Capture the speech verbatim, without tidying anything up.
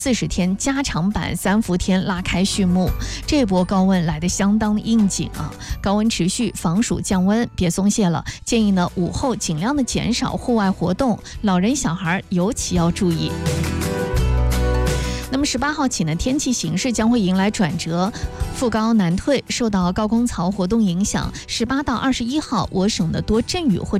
四十天加长版三伏天拉开序幕，这波高温来得相当应景啊！高温持续，防暑降温，别松懈了。建议呢，午后尽量的减少户外活动，老人小孩尤其要注意。那么十八号起呢，天气形势将会迎来转折，副高南退，受到高空槽活动影响，十八到二十一号，我省的多阵雨或者